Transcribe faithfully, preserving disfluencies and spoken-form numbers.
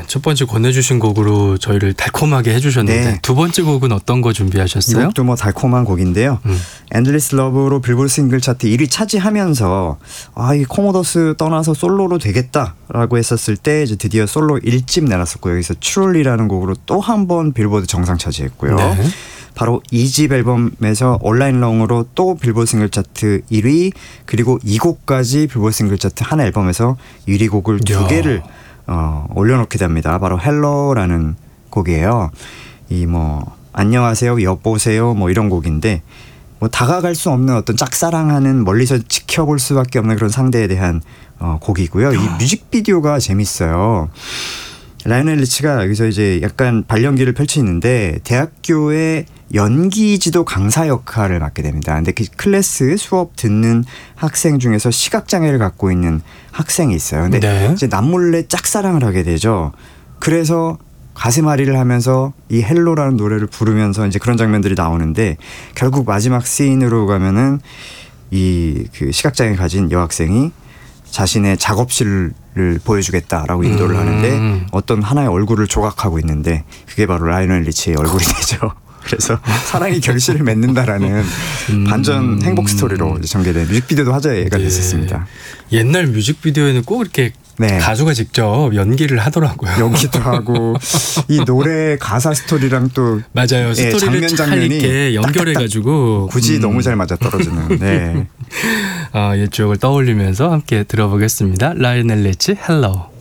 첫 번째 권해주신 곡으로 저희를 달콤하게 해주셨는데 네. 두 번째 곡은 어떤 거 준비하셨어요? 이 곡도 뭐 달콤한 곡인데요. 음. Endless Love로 빌보드 싱글 차트 일 위 차지하면서 아, 이 코모도스 떠나서 솔로로 되겠다라고 했었을 때 이제 드디어 솔로 일 집 내놨었고 여기서 Truly라는 곡으로 또 한 번 빌보드 정상 차지했고요. 네. 바로 이 집 앨범에서 온라인롱으로 또 빌보드 싱글 차트 일 위 그리고 이 곡까지 빌보드 싱글 차트 한 앨범에서 일 위 곡을 두 개를 어, 올려놓게 됩니다. 바로 헬로라는 곡이에요. 이 뭐 안녕하세요, 여보세요 뭐 이런 곡인데 뭐 다가갈 수 없는 어떤 짝사랑하는 멀리서 지켜볼 수밖에 없는 그런 상대에 대한 어, 곡이고요. 이 뮤직비디오가 재밌어요. 라이오넬 리치가 여기서 이제 약간 발연기를 펼치는데 대학교의 연기 지도 강사 역할을 맡게 됩니다. 근데 그 클래스 수업 듣는 학생 중에서 시각장애를 갖고 있는 학생이 있어요. 근데 네. 이제 남몰래 짝사랑을 하게 되죠. 그래서 가슴앓이를 하면서 이 헬로라는 노래를 부르면서 이제 그런 장면들이 나오는데 결국 마지막 씬으로 가면은 이 그 시각장애 가진 여학생이 자신의 작업실을 보여주겠다라고 인도를 음. 하는데 어떤 하나의 얼굴을 조각하고 있는데 그게 바로 라이오넬 리치의 얼굴이 되죠. 그래서 사랑이 결실을 맺는다라는 음. 반전 행복 스토리로 전개된 뮤직비디오도 화제가 네. 됐었습니다. 옛날 뮤직비디오에는 꼭 이렇게 네. 가수가 직접 연기를 하더라고요. 연기도 하고 이 노래 가사 스토리랑 또 맞아요. 스토리를 예, 장면 장면이 연결해가지고 굳이 음. 너무 잘 맞아떨어지는. 네. 아, 옛 추억을 떠올리면서 함께 들어보겠습니다. 라이오넬 리치 헬로.